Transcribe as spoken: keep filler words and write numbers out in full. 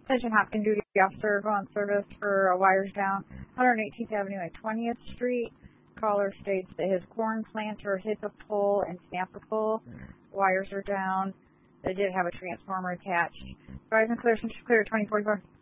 Attention Hopkins duty officer, go on service for a wires down, one hundred eighteenth Avenue and twentieth Street. Caller states that his corn planter hit the pole and snapped the pole. Wires are down. They did have a transformer attached. Rise and clear, clear twenty forty-four.